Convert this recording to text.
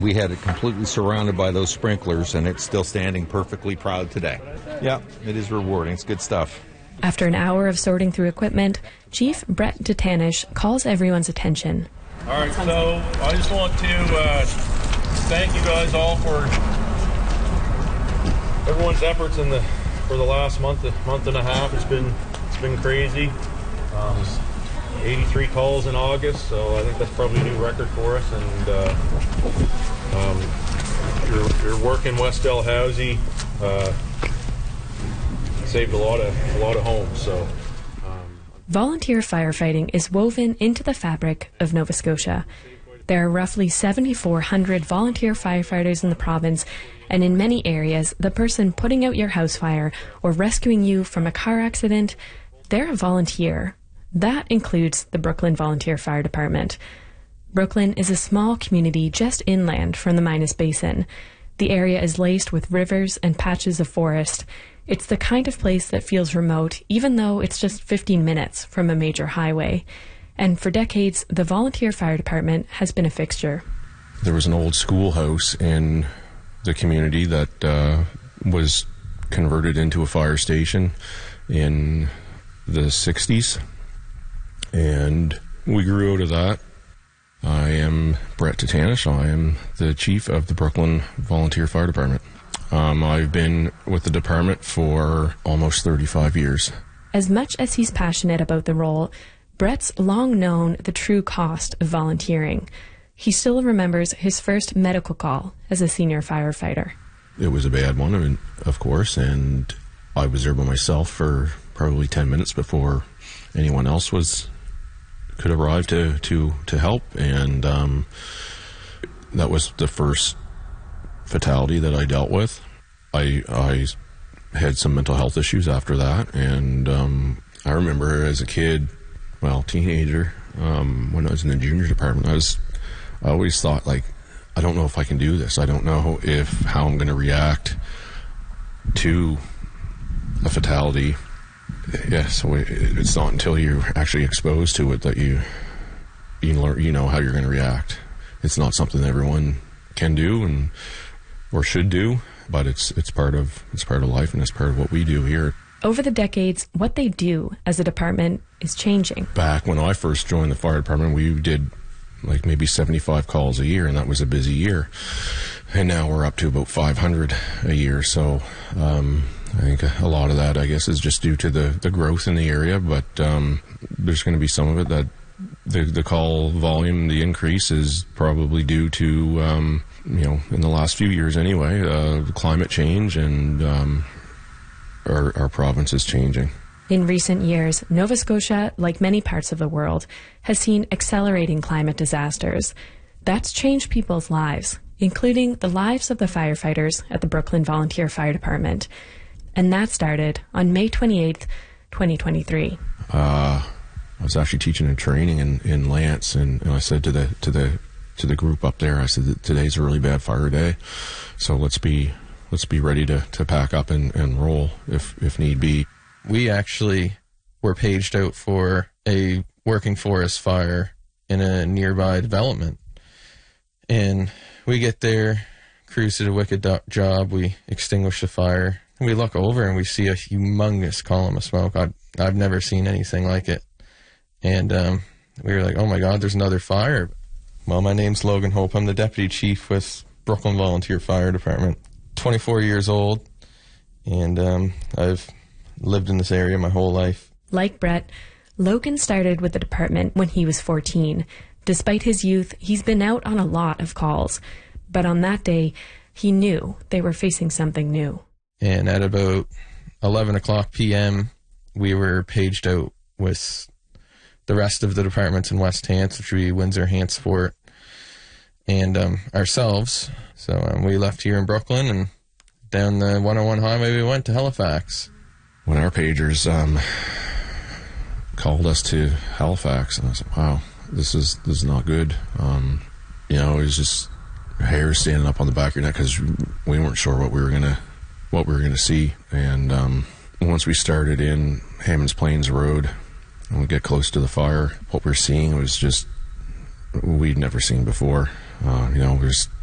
We had it completely surrounded by those sprinklers, and it's still standing perfectly proud today. Yeah, it is rewarding. It's good stuff. After an hour of sorting through equipment, Chief Brett Detanish calls everyone's attention. All right, so I just want to thank you guys all for everyone's efforts for the last month and a half. It's been crazy. 83 calls in August, so I think that's probably a new record for us. And your work in West Dalhousie saved a lot of homes. So volunteer firefighting is woven into the fabric of Nova Scotia. There are roughly 7,400 volunteer firefighters in the province, and in many areas, the person putting out your house fire or rescuing you from a car accident, they're a volunteer. That includes the Brooklyn Volunteer Fire Department. Brooklyn is a small community just inland from the Minas Basin. The area is laced with rivers and patches of forest. It's the kind of place that feels remote, even though it's just 15 minutes from a major highway. And for decades, the Volunteer Fire Department has been a fixture. There was an old schoolhouse in the community that was converted into a fire station in the 60s. And we grew out of that. I am Brett Detanish. I am the chief of the Brooklyn Volunteer Fire Department. I've been with the department for almost 35 years. As much as he's passionate about the role, Brett's long known the true cost of volunteering. He still remembers his first medical call as a senior firefighter. It was a bad one, of course, and I was there by myself for probably 10 minutes before anyone else could arrive to help, and that was the first fatality that I dealt with. I had some mental health issues after that, and I remember as a kid, teenager, when I was in the junior department, I always thought, like, I don't know if I can do this. I don't know how I'm going to react to a fatality. Yeah, so it's not until you're actually exposed to it that you learn, how you're going to react. It's not something everyone can do or should do, but it's part of life, and it's part of what we do here. Over the decades, what they do as a department is changing. Back when I first joined the fire department, we did like maybe 75 calls a year, and that was a busy year. And now we're up to about 500 a year. So I think a lot of that, I guess, is just due to the growth in the area. But there's going to be some of it that the call volume, the increase, is probably due to, in the last few years anyway, climate change and our province is changing. In recent years, Nova Scotia, like many parts of the world, has seen accelerating climate disasters. That's changed people's lives, including the lives of the firefighters at the Brooklyn Volunteer Fire Department. And that started on May 28th, 2023. I was actually teaching a training in Lance, and I said to the group up there, I said that today's a really bad fire day, so let's be ready to pack up and roll if need be. We actually were paged out for a working forest fire in a nearby development. And we get there, crews did a wicked job, we extinguish the fire, and we look over and we see a humongous column of smoke. I've never seen anything like it. And we were like, oh my God, there's another fire. Well, my name's Logan Hope. I'm the deputy chief with Brooklyn Volunteer Fire Department. 24 years old, and I've lived in this area my whole life. Like Brett, Logan started with the department when he was 14. Despite his youth, he's been out on a lot of calls. But on that day, he knew they were facing something new. And at about 11 o'clock p.m., we were paged out with the rest of the departments in West Hants, which would be Windsor, Hantsport, and ourselves. So we left here in Brooklyn, and down the 101 highway we went to Halifax. When our pagers called us to Halifax, and I said, wow, this is not good. It was just hair standing up on the back of your neck because we weren't sure what we were gonna see. And once we started in Hammonds Plains Road and we get close to the fire, what we're seeing was just we'd never seen before. There's